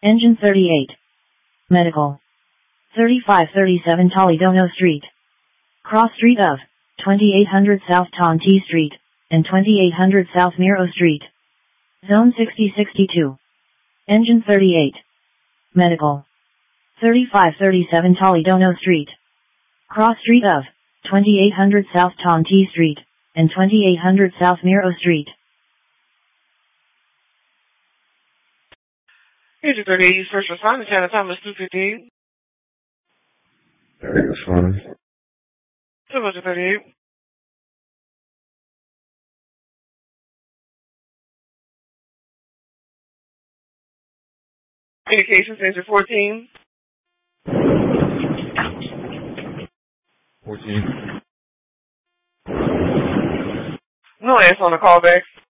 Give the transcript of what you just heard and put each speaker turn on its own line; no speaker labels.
Engine 38. Medical. 3537 Toledono Street. Cross street of 2800 South Tonti Street and 2800 South Miro Street. Zone 6062. Engine 38. Medical. 3537 Toledono Street. Cross street of 2800 South Tonti Street and 2800 South Miro Street.
Here's your 38 use first responder channel. Time is 2:15.
That's fine.
238. Communication center 14.
14.
No answer on the callback.